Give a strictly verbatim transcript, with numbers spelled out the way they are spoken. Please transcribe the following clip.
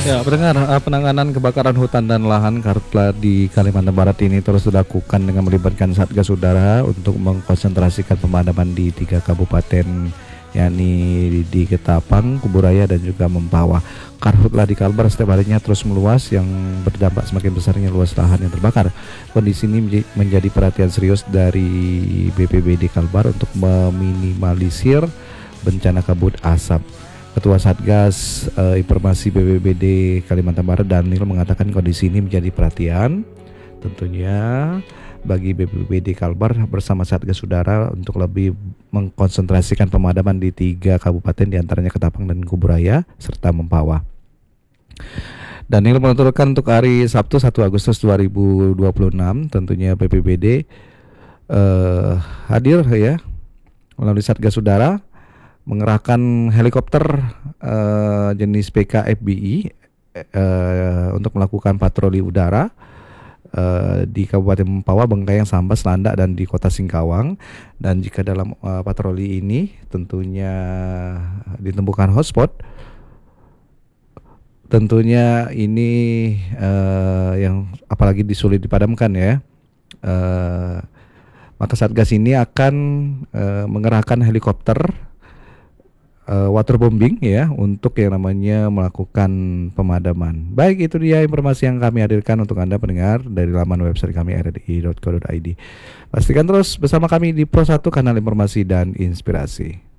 Ya, pendengar, eh, penanganan kebakaran hutan dan lahan karhutla di Kalimantan Barat ini terus dilakukan dengan melibatkan Satgas Udara untuk mengkonsentrasikan pemadaman di tiga kabupaten, yakni di Ketapang, Kuburaya dan juga Mempawah. Karhutla di Kalbar setiap harinya terus meluas yang berdampak semakin besarnya luas lahan yang terbakar. Kondisi ini menj- menjadi perhatian serius dari B P B D Kalbar untuk meminimalisir bencana kabut asap. Ketua Satgas eh, Informasi B P B D Kalimantan Barat Daniel mengatakan kondisi ini menjadi perhatian tentunya bagi B P B D Kalbar bersama Satgas Udara untuk lebih mengkonsentrasikan pemadaman di tiga kabupaten diantaranya Ketapang dan Kuburaya serta Mempawah. Daniel menuturkan untuk hari Sabtu satu Agustus dua ribu dua puluh enam tentunya B P B D eh, hadir ya melalui Satgas Udara mengerahkan helikopter uh, jenis P K F B I uh, untuk melakukan patroli udara uh, di Kabupaten Mempawah, Bengkayang, Sambas, Landak dan di Kota Singkawang. Dan jika dalam uh, patroli ini tentunya ditemukan hotspot, tentunya ini uh, yang apalagi disulit dipadamkan ya. Uh, maka Satgas ini akan uh, mengerahkan helikopter uh, waterbombing ya untuk yang namanya melakukan pemadaman. Baik, itu dia informasi yang kami hadirkan untuk Anda pendengar dari laman website kami r d i dot co dot i d. Pastikan terus bersama kami di Pro satu, kanal informasi dan inspirasi.